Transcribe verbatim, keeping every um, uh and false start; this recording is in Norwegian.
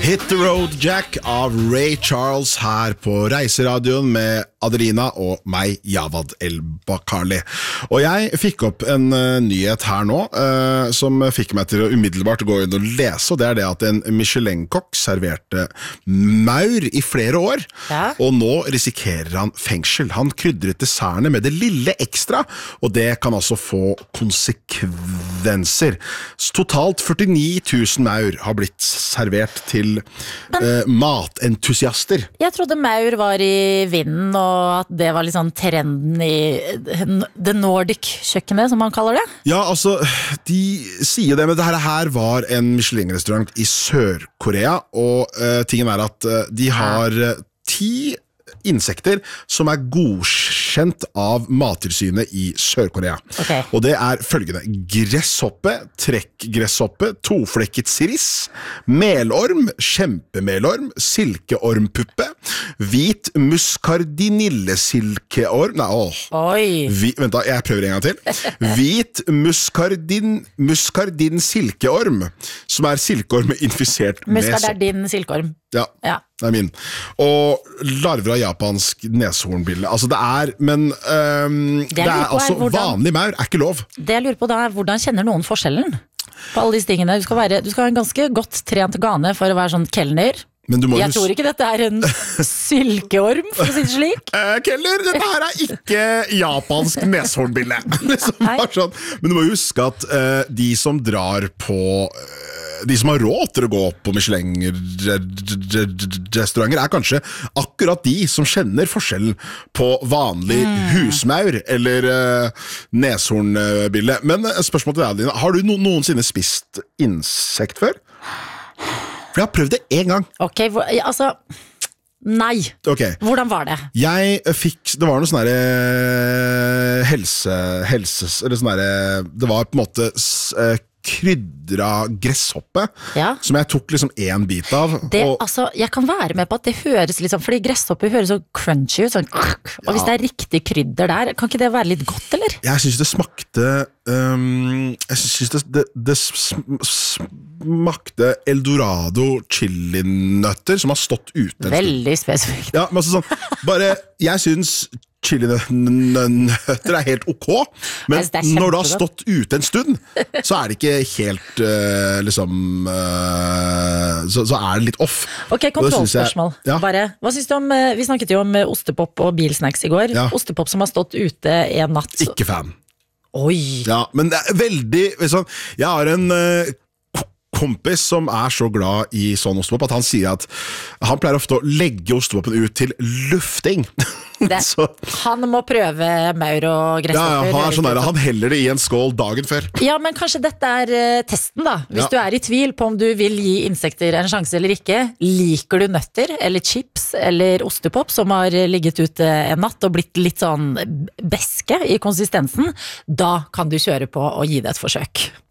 Hit the Road Jack av Ray Charles her på Reiseradioen med Adelina og meg, Javad El-Bakarli. Og jeg fikk opp en uh, nyhet her nå uh, som fikk meg til å umiddelbart gå inn og lese, og det er det at en Michelin-kokk serverte maur i flere år, ja. Og nå risikerer han fengsel. Han krydret dessertene med det lille ekstra, og det kan altså få konsekvenser. Totalt førtini tusen maur har blitt servert til uh, matentusiaster. Jeg trodde maur var i vinden, og at det var liksom trenden i the Nordic kjøkkenet, som man kaller det. Ja, altså, de sier det, men det her var en Michelin-restaurant i Sør-Korea, og uh, tingen er at uh, de har uh, ti insekter som er godkjent av Mattilsynet i Sør-Korea. Okay. Og det er følgende: gresshoppe, trekkgresshoppe, toflekket siris, melorm, kjempemelorm, silkeormpuppe, hvit muskardinillesilkeorm, nei, åh. Oi. Vi, vent da, jeg prøver en gang til. Hvit muskardin, muskardin silkeorm, som er silkeorm infisert med sopp. Muskardin silkeorm. Ja, ja, det er min. Og larver av japansk neshornbille. Altså det er, men um, det, det er altså er hvordan, vanlig maur, er ikke lov. Det jeg lurer på da er, hvordan kjenner noen forskjellen på alle disse tingene? Du skal, være, du skal ha en ganske godt trent gane for å være sånn kelner. Men du må jeg tror ikke dette er en silkeorm, for å si det slik. Eh, Keller, dette her er ikke japansk neshornbille. Sånn. Men du må huske at uh, de som drar på uh, de som har råd til å gå på Michelin-restauranter er kanskje akkurat de som kjenner forskjellen på vanlig mm. husmaur eller uh, neshornbille. Men uh, spørsmål til deg, Adelina, har du no- noensinne spist insekt før? For jeg har prøvd det en gang. Ok, hvor, altså nei. Okay. Hvordan var det? Jeg fikk, det var noe sånn der helse, helse eller sånn der, det var på en måte krydra gresshoppe, ja. Som jeg tok liksom en bit av. Det, og, altså, jeg kan være med på at det høres liksom, fordi gresshoppe høres så crunchy ut, sånn, og ja. Hvis det er riktig krydder der, kan ikke det være litt godt, eller? Jeg synes det smakte, um, jeg synes det, det, det smakte Eldorado chilinøtter som har stått ute. Veldig spesifikt. Ja, men altså sånn, bare, jeg synes chilinøtter er helt ok, men når det har stått ute en stund, så er det ikke helt, uh, liksom, uh, så, så er det litt off. Ok, kontrollspørsmål. Jeg, ja. Bare, hva synes du om, vi snakket jo om ostepop og bilsnacks i går. Ja. Ostepop som har stått ute en natt. Ikke fan. Oi. Ja, men det er veldig, liksom, jeg har en uh, kompis som er så glad i sånn ostepop at han sier at han pleier ofte å legge ostepopen ut til lufting. Det, han må prøve maur og gresshopper. Ja, ja, han, sånn der, han heller det i en skål dagen før. Ja, men kanskje dette er uh, testen da. Hvis ja. Du er i tvil på om du vil gi insekter en sjanse eller ikke, liker du nøtter eller chips eller ostepop som har ligget ute en natt og blitt litt sånn beske i konsistensen, da kan du kjøre på og gi det et forsøk.